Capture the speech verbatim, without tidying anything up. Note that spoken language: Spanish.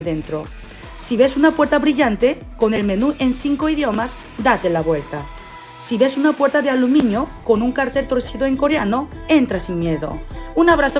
dentro. Si ves una puerta brillante, con el menú en cinco idiomas, date la vuelta. Si ves una puerta de aluminio con un cartel torcido en coreano, entra sin miedo. Un abrazo.